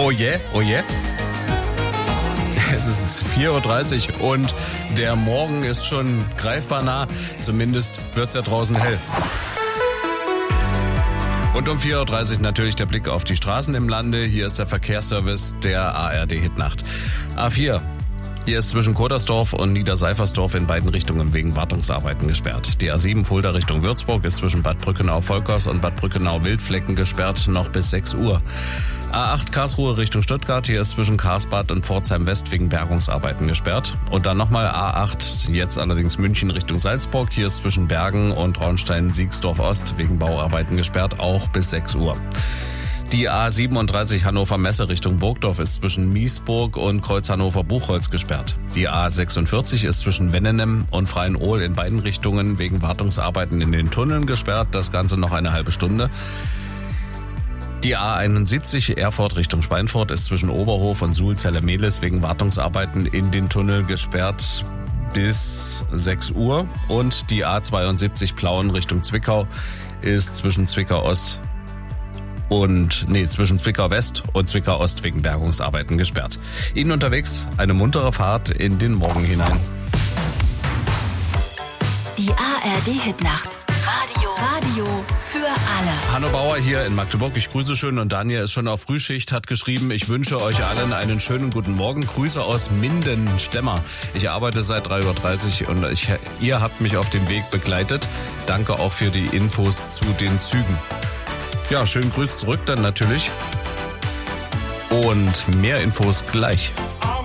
Oh je, oh je. Es ist 4.30 Uhr und der Morgen ist schon greifbar nah. Zumindest wird's ja draußen hell. Und um 4.30 Uhr natürlich der Blick auf die Straßen im Lande. Hier ist der Verkehrsservice der ARD Hitnacht. A4. Hier ist zwischen Kodersdorf und Niederseifersdorf in beiden Richtungen wegen Wartungsarbeiten gesperrt. Die A7 Fulda Richtung Würzburg ist zwischen Bad Brückenau-Volkers und Bad Brückenau-Wildflecken gesperrt, noch bis 6 Uhr. A8 Karlsruhe Richtung Stuttgart, hier ist zwischen Karlsbad und Pforzheim West wegen Bergungsarbeiten gesperrt. Und dann nochmal A8, jetzt allerdings München Richtung Salzburg, hier ist zwischen Bergen und Traunstein-Siegsdorf Ost wegen Bauarbeiten gesperrt, auch bis 6 Uhr. Die A37 Hannover Messe Richtung Burgdorf ist zwischen Miesburg und Kreuz Hannover-Buchholz gesperrt. Die A46 ist zwischen Wennenem und Freienohl in beiden Richtungen wegen Wartungsarbeiten in den Tunneln gesperrt. Das Ganze noch eine halbe Stunde. Die A71 Erfurt Richtung Schweinfurt ist zwischen Oberhof und Suhl-Zelle-Mehlis wegen Wartungsarbeiten in den Tunnel gesperrt bis 6 Uhr. Und die A72 Plauen Richtung Zwickau ist zwischen Zwickau West und Zwickau Ost wegen Bergungsarbeiten gesperrt. Ihnen unterwegs eine muntere Fahrt in den Morgen hinein. Die ARD Hitnacht. Radio für alle. Hanno Bauer hier in Magdeburg. Ich grüße schön und Daniel ist schon auf Frühschicht, hat geschrieben, ich wünsche euch allen einen schönen guten Morgen. Grüße aus Minden-Stemmer. Ich arbeite seit 3.30 Uhr und ihr habt mich auf dem Weg begleitet. Danke auch für die Infos zu den Zügen. Ja, schönen Grüß zurück dann natürlich. Und mehr Infos gleich.